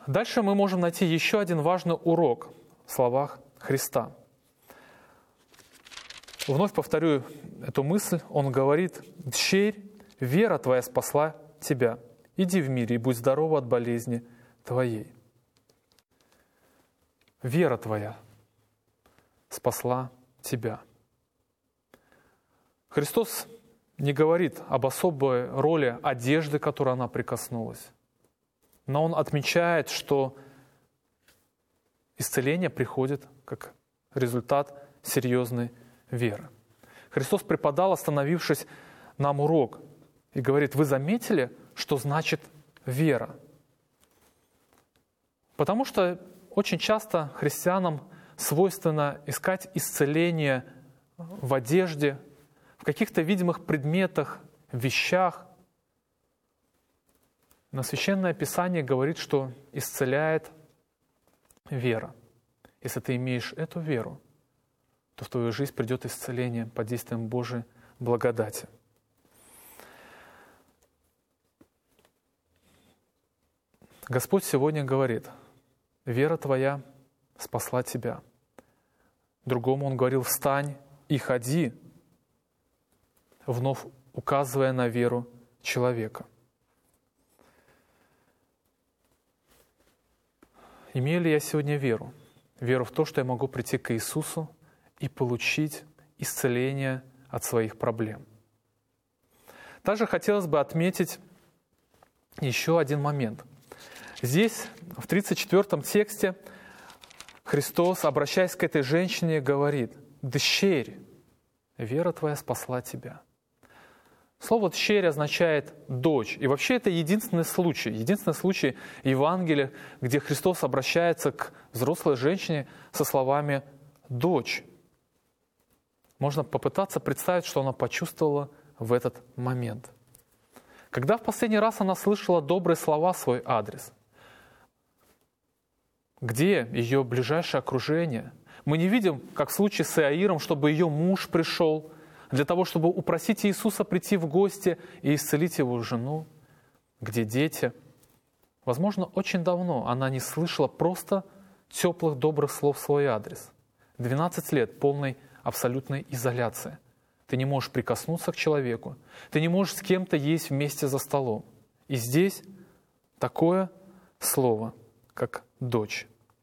Дальше мы можем найти еще один важный урок в словах Христа. Вновь повторю эту мысль. Он говорит: «Дщерь, вера твоя спасла тебя. Иди в мире и будь здорова от болезни твоей». Вера твоя спасла тебя. Христос не говорит об особой роли одежды, к которой она прикоснулась. Но Он отмечает, что исцеление приходит как результат серьезной веры. Христос преподал, остановившись, нам урок и говорит: вы заметили, что значит вера? Потому что очень часто христианам свойственно искать исцеление в одежде, в каких-то видимых предметах, вещах. Но Священное Писание говорит, что исцеляет вера. Если ты имеешь эту веру, то в твою жизнь придет исцеление под действием Божией благодати. Господь сегодня говорит: вера твоя спасла тебя. Другому Он говорил: встань и ходи, вновь указывая на веру человека. Имею ли я сегодня веру? Веру в то, что я могу прийти к Иисусу и получить исцеление от своих проблем. Также хотелось бы отметить еще один момент. Здесь, в 34 тексте, Христос, обращаясь к этой женщине, говорит: «Дщерь, вера твоя спасла тебя». Слово «дщерь» означает «дочь». И вообще это единственный случай в Евангелии, где Христос обращается к взрослой женщине со словами «дочь». Можно попытаться представить, что она почувствовала в этот момент. Когда в последний раз она слышала добрые слова в свой адрес? Где ее ближайшее окружение? Мы не видим, как в случае с Иаиром, чтобы ее муж пришел для того, чтобы упросить Иисуса прийти в гости и исцелить его жену. Где дети? Возможно, очень давно она не слышала просто теплых, добрых слов в свой адрес. 12 лет полной абсолютной изоляции. Ты не можешь прикоснуться к человеку. Ты не можешь с кем-то есть вместе за столом. И здесь такое слово, как «дочь».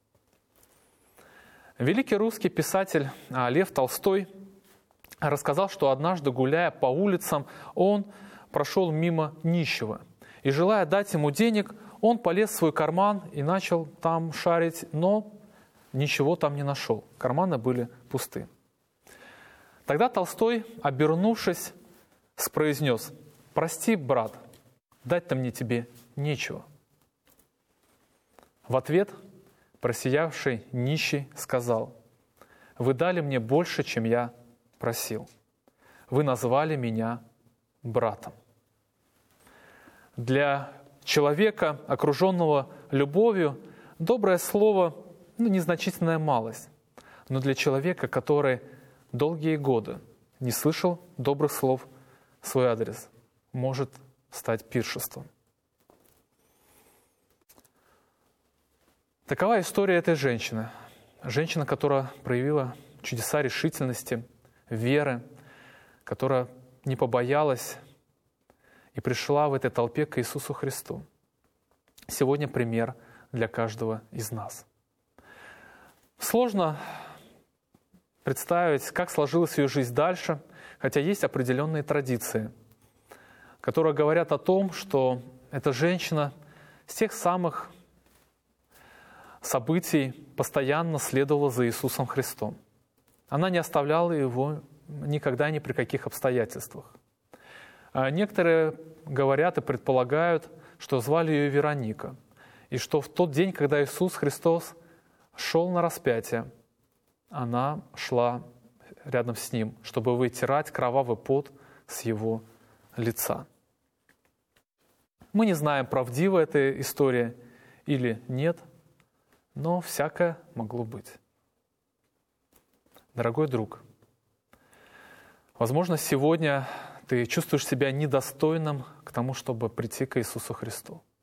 Великий русский писатель Лев Толстой рассказал, что однажды, гуляя по улицам, он прошел мимо нищего. И, желая дать ему денег, он полез в свой карман и начал там шарить, но ничего там не нашел. Карманы были пусты. Тогда Толстой, обернувшись, произнес: «Прости, брат, дать-то мне тебе нечего». В ответ просиявший нищий сказал: «Вы дали мне больше, чем я просил. Вы назвали меня братом». Для человека, окруженного любовью, доброе слово незначительная малость. Но для человека, который долгие годы не слышал добрых слов в свой адрес, может стать пиршеством. Такова история этой женщины. Женщина, которая проявила чудеса решительности, веры, которая не побоялась и пришла в этой толпе к Иисусу Христу. Сегодня пример для каждого из нас. Сложно представить, как сложилась ее жизнь дальше, хотя есть определенные традиции, которые говорят о том, что эта женщина с тех самых событий постоянно следовала за Иисусом Христом. Она не оставляла его никогда ни при каких обстоятельствах. Некоторые говорят и предполагают, что звали ее Вероника, и что в тот день, когда Иисус Христос шел на распятие, она шла рядом с Ним, чтобы вытирать кровавый пот с Его лица. Мы не знаем, правдива эта история или нет, но всякое могло быть. Дорогой друг, возможно, сегодня ты чувствуешь себя недостойным к тому, чтобы прийти к Иисусу Христу.